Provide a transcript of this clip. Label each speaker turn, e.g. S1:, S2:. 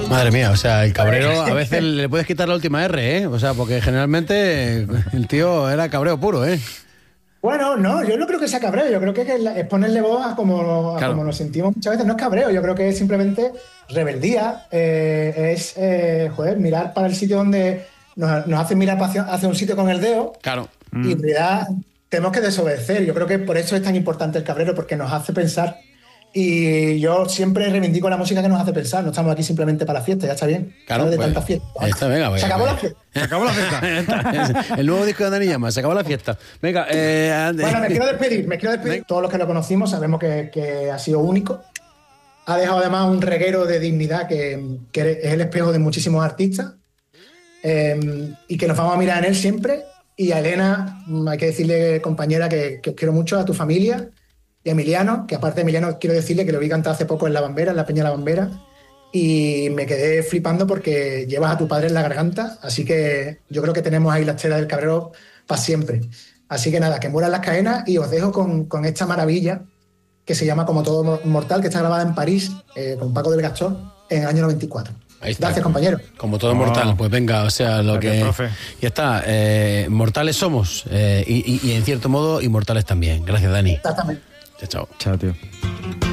S1: Madre mía, o sea, el cabrero a veces le puedes quitar la última R, ¿eh? O sea, porque generalmente el tío era cabreo puro, ¿eh?
S2: Bueno, no, yo no creo que sea cabreo, yo creo que es ponerle voz a
S1: Claro.
S2: como nos sentimos muchas veces. No es cabreo, yo creo que es simplemente rebeldía, joder, mirar para el sitio donde nos hacen mirar hacia un sitio con el dedo
S1: Claro.
S2: y en realidad tenemos que desobedecer. Yo creo que por eso es tan importante el cabrero, porque nos hace pensar. Y yo siempre reivindico la música que nos hace pensar, no estamos aquí simplemente para la fiesta, ya está bien.
S1: Claro,
S2: ¿Sabes? De
S1: pues,
S2: tanta fiesta.
S1: ya está, venga,
S2: Se
S1: venga,
S2: acabó la
S1: venga.
S2: fiesta.
S3: Se acabó la fiesta.
S1: El nuevo disco de Dani Llamas, se acabó la fiesta. Venga,
S2: Bueno, me quiero despedir. Todos los que lo conocimos sabemos que ha sido único. Ha dejado además un reguero de dignidad que es el espejo de muchísimos artistas y que nos vamos a mirar en él siempre. Y a Elena, hay que decirle, compañera, que os quiero mucho, a tu familia y a Emiliano, que aparte de Emiliano quiero decirle que lo vi cantar hace poco en La Bambera, en la Peña La Bambera, y me quedé flipando porque llevas a tu padre en la garganta, así que yo creo que tenemos ahí la estela del cabrero para siempre. Así que nada, que mueran las cadenas y os dejo con esta maravilla que se llama Como todo mortal, que está grabada en París con Paco del Gastor en el año 94.
S1: Ahí está.
S2: Gracias, compañero.
S1: Como todo mortal, pues venga, o sea, lo
S3: Gracias,
S1: que...
S3: profe.
S1: Ya está, mortales somos y en cierto modo inmortales también. Gracias, Dani.
S2: Exactamente.
S1: Chao, chao.
S3: Chao, tío.